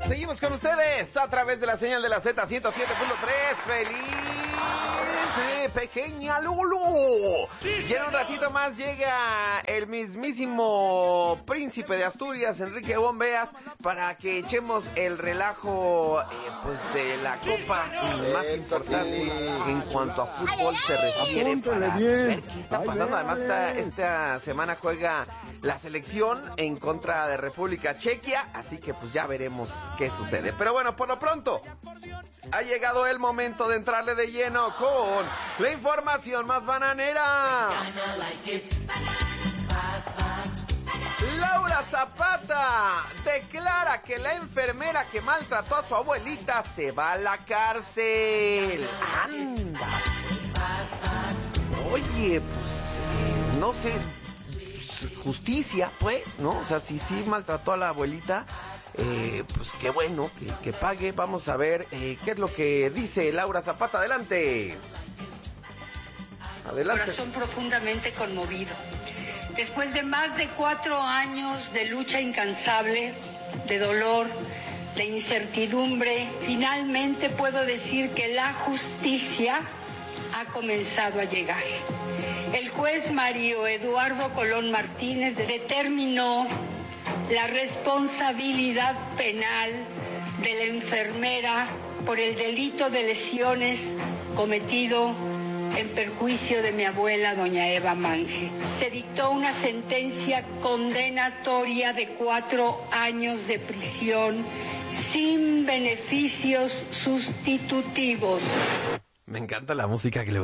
Seguimos con ustedes a través de la señal de la Z 107.3. ¡Feliz pequeña Lulu! Y en un ratito más llega el mismísimo príncipe de Asturias, Enrique Bombeas, para que echemos el relajo pues de la copa más importante en cuanto a fútbol se refiere, para ver qué está pasando. Además esta semana juega la selección en contra de República Chequia, así que pues ya veremos qué sucede. Pero bueno, por lo pronto ha llegado el momento de entrarle de lleno con la información más bananera. Laura Zapata declara que la enfermera que maltrató a su abuelita se va a la cárcel. ¡Anda! Oye, pues no sé, justicia, pues, ¿no? O sea, si sí maltrató a la abuelita, pues qué bueno, que pague. Vamos a ver qué es lo que dice Laura Zapata. Adelante. Adelante. Corazón profundamente conmovido. Después de más de 4 años de lucha incansable, de dolor, de incertidumbre, finalmente puedo decir que la justicia ha comenzado a llegar. El juez Mario Eduardo Colón Martínez determinó la responsabilidad penal de la enfermera por el delito de lesiones cometido en perjuicio de mi abuela, doña Eva Mange. Se dictó una sentencia condenatoria de 4 años de prisión sin beneficios sustitutivos. Me encanta la música que le...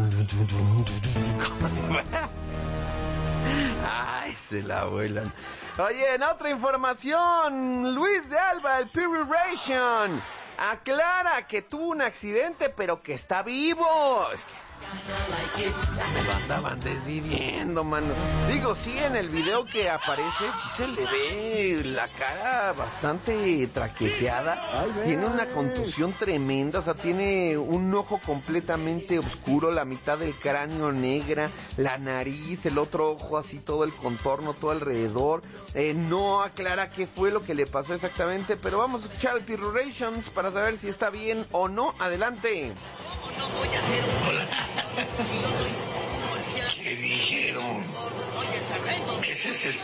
Ay, se la vuelan. Oye, en otra información, Luis de Alba, el Peruration, aclara que tuvo un accidente, pero que está vivo. Es que me lo andaban desviviendo, mano. Digo, sí, en el video que aparece, sí se le ve la cara bastante traqueteada. Tiene una contusión tremenda, o sea, tiene un ojo completamente oscuro, la mitad del cráneo negra, la nariz, el otro ojo así, todo el contorno, todo alrededor. No aclara qué fue lo que le pasó exactamente, pero vamos a escuchar al Pirurations para saber si está bien o no. Adelante. Hola. ¿Qué dijeron? Ese es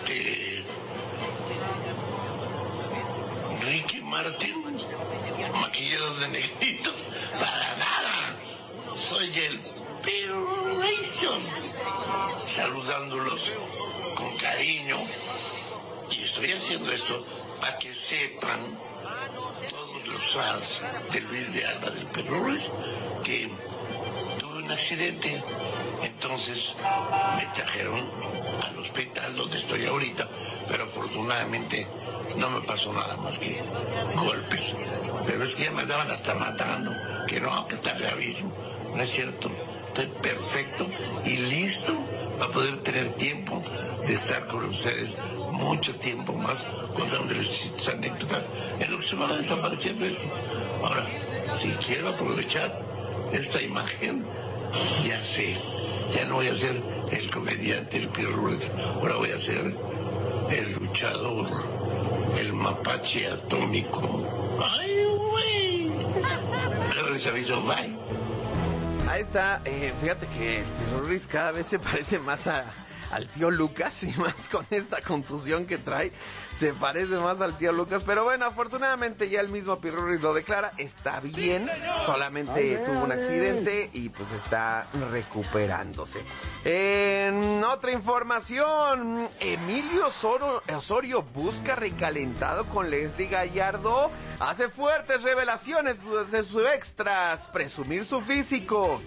Ricky Martin, maquillado de negrito. Para nada. Soy el Peruration, saludándolos con cariño. Y estoy haciendo esto para que sepan todos los fans de Luis de Alba del Peruration que tuve un accidente. Entonces me trajeron al hospital donde estoy ahorita, pero afortunadamente no me pasó nada más que golpes. Pero es que ya me andaban hasta matando, que no, que está gravísimo. No es cierto, estoy perfecto y listo para poder tener tiempo de estar con ustedes mucho tiempo más, contándoles sus anécdotas en lo que se va desapareciendo esto. Ahora, si quiero aprovechar esta imagen, ya sé, ya no voy a ser el comediante, el Pirrules, ahora voy a ser el luchador, el mapache atómico. ¡Ay, güey! Luego les aviso, bye. Ahí está, fíjate que Pirrules cada vez se parece más al tío Lucas, y más con esta contusión que trae, se parece más al tío Lucas. Pero bueno, afortunadamente ya el mismo Pirruris lo declara, está bien, solamente tuvo un accidente y pues está recuperándose. En otra información, Emilio Osorio busca recalentado con Leslie Gallardo, hace fuertes revelaciones de sus extras, presumir su físico.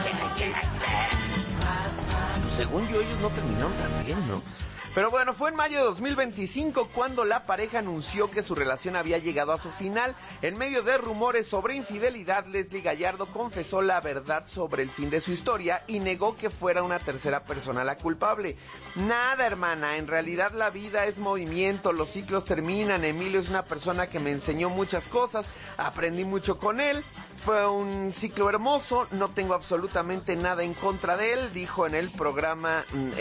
Según yo, ellos no terminaron tan bien, ¿no? Pero bueno, fue en mayo de 2025 cuando la pareja anunció que su relación había llegado a su final. En medio de rumores sobre infidelidad, Leslie Gallardo confesó la verdad sobre el fin de su historia y negó que fuera una tercera persona la culpable. Nada, hermana, en realidad la vida es movimiento, los ciclos terminan. Emilio es una persona que me enseñó muchas cosas, aprendí mucho con él. Fue un ciclo hermoso, no tengo absolutamente nada en contra de él, dijo en un programa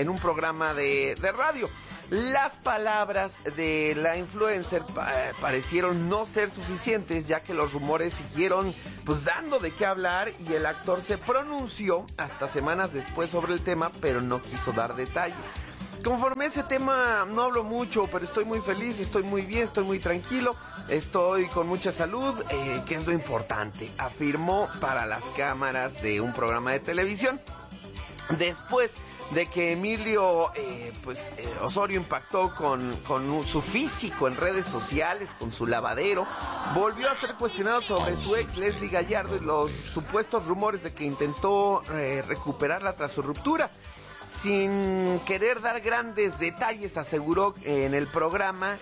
de radio. Las palabras de la influencer parecieron no ser suficientes, ya que los rumores siguieron pues dando de qué hablar, y el actor se pronunció hasta semanas después sobre el tema, pero no quiso dar detalles. Conforme a ese tema no hablo mucho, pero estoy muy feliz, estoy muy bien, estoy muy tranquilo, estoy con mucha salud, que es lo importante, afirmó para las cámaras de un programa de televisión. Después de que Emilio Osorio impactó con su físico en redes sociales, con su lavadero, volvió a ser cuestionado sobre su ex Leslie Gallardo y los supuestos rumores de que intentó recuperarla tras su ruptura. Sin querer dar grandes detalles, aseguró en el programa,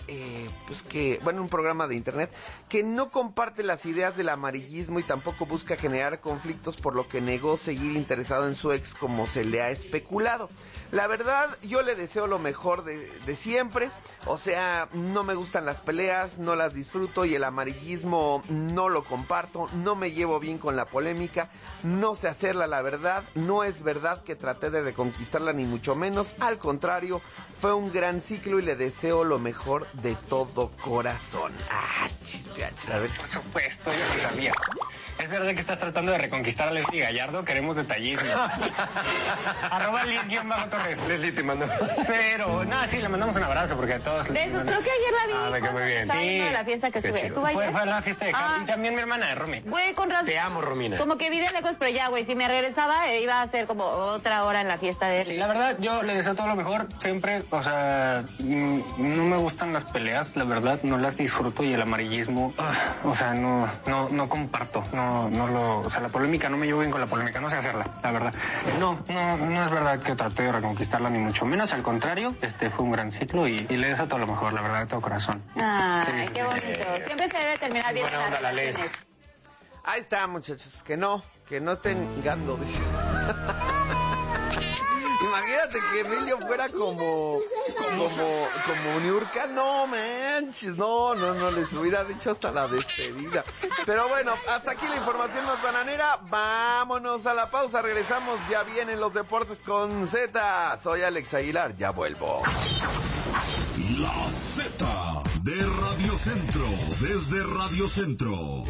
un programa de internet, que no comparte las ideas del amarillismo y tampoco busca generar conflictos, por lo que negó seguir interesado en su ex como se le ha especulado. La verdad, yo le deseo lo mejor de siempre, o sea, no me gustan las peleas, no las disfruto, y el amarillismo no lo comparto, no me llevo bien con la polémica, no sé hacerla, la verdad, no es verdad que traté de reconquistarla, ni mucho menos, al contrario, fue un gran ciclo y le deseo lo mejor de todo corazón. A ver. Por supuesto, yo lo sabía. ¿Es verdad que estás tratando de reconquistar a Leslie Gallardo? Queremos detallismo. @Liz_Torres. Leslie te mandó. Pero, sí, le mandamos un abrazo porque a todos... Besos, creo que ayer la vi. Me quedó muy bien. Sí. De la fiesta que estuve. ¿Estuvo ayer? Fue a la fiesta de Carmen, y también mi hermana de Romy. Güey, con razón. Te amo, Romina. Como que vi de lejos, pero ya, güey, si me regresaba, iba a ser como otra hora en la fiesta de él. Sí, la verdad, yo le deseo todo lo mejor, siempre, o sea, no me gustan las peleas, la verdad, no las disfruto, y el amarillismo, o sea, no comparto, o sea, la polémica, no me llevo bien con la polémica, no sé hacerla, la verdad. No es verdad que traté de reconquistarla, ni mucho menos, al contrario, fue un gran ciclo, y le deseo todo lo mejor, la verdad, de todo corazón. Ay, qué bonito, siempre se debe terminar bien. Buena onda, la Les. Ahí está, muchachos, que no estén gando. Imagínate que Emilio fuera como Niurka, no manches, no, les hubiera dicho hasta la despedida. Pero bueno, hasta aquí la información más bananera, vámonos a la pausa, regresamos, ya vienen los deportes con Z, soy Alex Aguilar, ya vuelvo. La Z de Radio Centro, desde Radio Centro.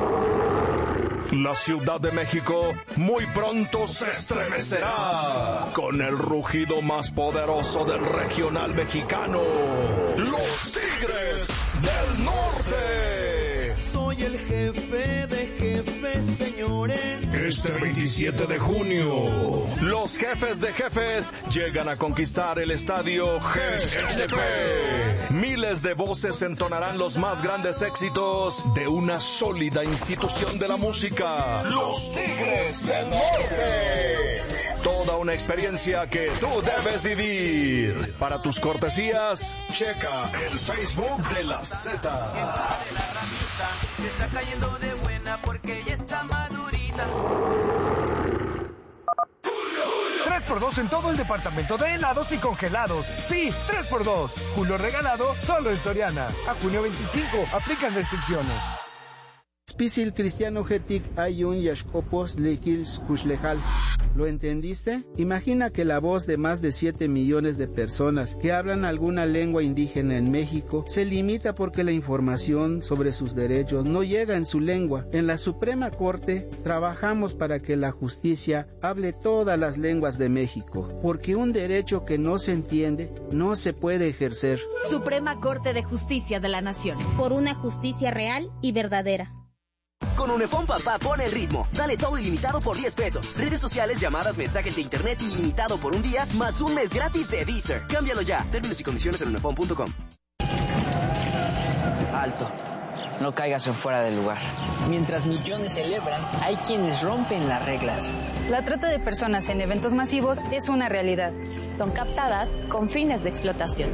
La Ciudad de México muy pronto se estremecerá con el rugido más poderoso del regional mexicano, los Tigres del Norte. Soy el jefe de jefes, señores. Este 27 de junio, los jefes de jefes llegan a conquisar el estadio GNP. Miles de voces entonarán los más grandes éxitos de una sólida institución de la música, los Tigres del Norte. Toda una experiencia que tú debes vivir. Para tus cortesías, checa el Facebook de la Z. Se está cayendo de buena porque ya está madurita. 3x2 en todo el departamento de helados y congelados. Sí, 3x2. Julio regalado solo en Soriana. A junio 25, aplican restricciones. Spisil Cristiano Getik Ayun Yashkopos Lekils Kushlejal. ¿Lo entendiste? Imagina que la voz de más de 7 millones de personas que hablan alguna lengua indígena en México se limita porque la información sobre sus derechos no llega en su lengua. En la Suprema Corte trabajamos para que la justicia hable todas las lenguas de México, porque un derecho que no se entiende no se puede ejercer. Suprema Corte de Justicia de la Nación. Por una justicia real y verdadera. Con Unifón Papá pone el ritmo. Dale todo ilimitado por 10 pesos. Redes sociales, llamadas, mensajes de internet ilimitado por un día, más un mes gratis de Deezer. Cámbialo ya. Términos y condiciones en unifón.com. Alto. No caigas en fuera del lugar. Mientras millones celebran, hay quienes rompen las reglas. La trata de personas en eventos masivos es una realidad. Son captadas con fines de explotación.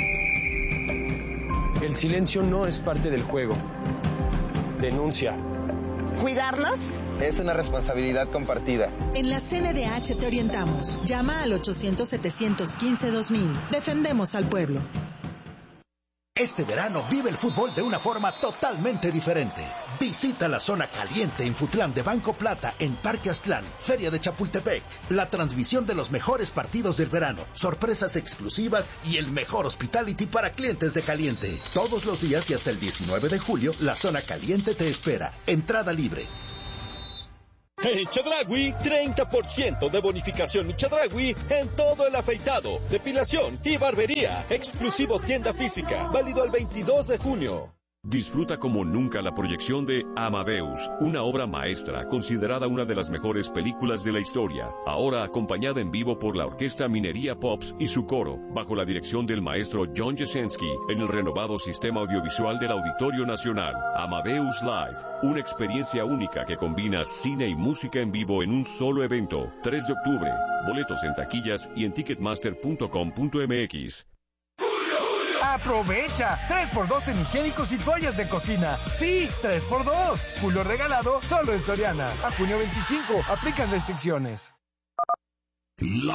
El silencio no es parte del juego. Denuncia. ¿Cuidarnos? Es una responsabilidad compartida. En la CNDH te orientamos. Llama al 800-715-2000. Defendemos al pueblo. Este verano vive el fútbol de una forma totalmente diferente. Visita la zona caliente Infutlán de Banco Plata en Parque Aztlán, Feria de Chapultepec. La transmisión de los mejores partidos del verano, sorpresas exclusivas y el mejor hospitality para clientes de Caliente. Todos los días y hasta el 19 de julio, la zona caliente te espera. Entrada libre. En Chedraui, 30% de bonificación en Chedraui en todo el afeitado, depilación y barbería. Exclusivo tienda física, válido el 22 de junio. Disfruta como nunca la proyección de Amadeus, una obra maestra considerada una de las mejores películas de la historia, ahora acompañada en vivo por la Orquesta Minería Pops y su coro, bajo la dirección del maestro John Jasenski, en el renovado sistema audiovisual del Auditorio Nacional. Amadeus Live, una experiencia única que combina cine y música en vivo en un solo evento. 3 de octubre, boletos en taquillas y en ticketmaster.com.mx. ¡Aprovecha! 3x2 en higiénicos y toallas de cocina. ¡Sí! 3x2. Julio regalado solo en Soriana. A junio 25. Aplican restricciones. La